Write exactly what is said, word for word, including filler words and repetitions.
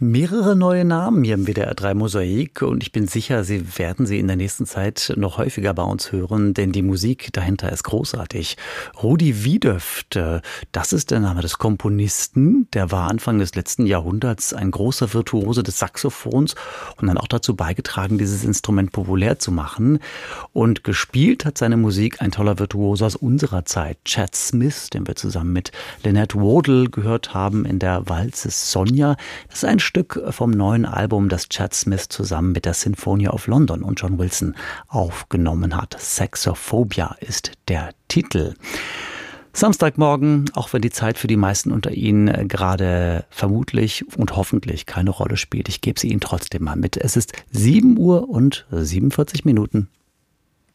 Mehrere neue Namen hier im W D R drei Mosaik und ich bin sicher, Sie werden sie in der nächsten Zeit noch häufiger bei uns hören, denn die Musik dahinter ist großartig. Rudi Wiedöft, das ist der Name des Komponisten, der war Anfang des letzten Jahrhunderts ein großer Virtuose des Saxophons und dann auch dazu beigetragen, dieses Instrument populär zu machen. Und gespielt hat seine Musik ein toller Virtuose aus unserer Zeit, Chad Smith, den wir zusammen mit Lynette Wardle gehört haben in der Walze Sonja. Das ist ein Stück vom neuen Album, das Chad Smith zusammen mit der Sinfonia of London und John Wilson aufgenommen hat. Saxophobia ist der Titel. Samstagmorgen, auch wenn die Zeit für die meisten unter Ihnen gerade vermutlich und hoffentlich keine Rolle spielt. Ich gebe sie Ihnen trotzdem mal mit. Es ist sieben Uhr und siebenundvierzig Minuten.